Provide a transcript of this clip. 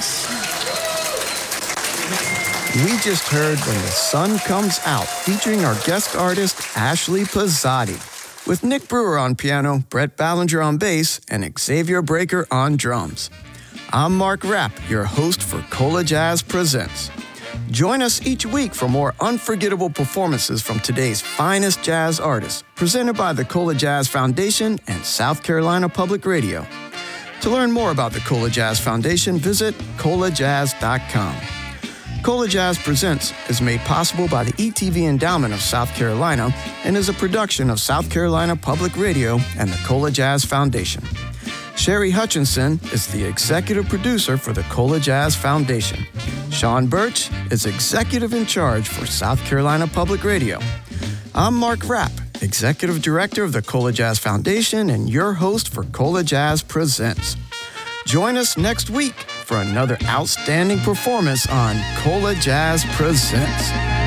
We just heard When the Sun Comes Out, featuring our guest artist, Ashley Pizzotti, with Nick Brewer on piano, Brett Ballinger on bass, and Xavier Breaker on drums. I'm Mark Rapp, your host for Cola Jazz Presents. Join us each week for more unforgettable performances from today's finest jazz artists, presented by the Cola Jazz Foundation and South Carolina Public Radio. To learn more about the Cola Jazz Foundation, visit colajazz.com. Cola Jazz Presents is made possible by the ETV Endowment of South Carolina and is a production of South Carolina Public Radio and the Cola Jazz Foundation. Sherry Hutchinson is the executive producer for the Cola Jazz Foundation. Sean Birch is executive in charge for South Carolina Public Radio. I'm Mark Rapp, executive director of the Cola Jazz Foundation and your host for Cola Jazz Presents. Join us next week for another outstanding performance on Cola Jazz Presents.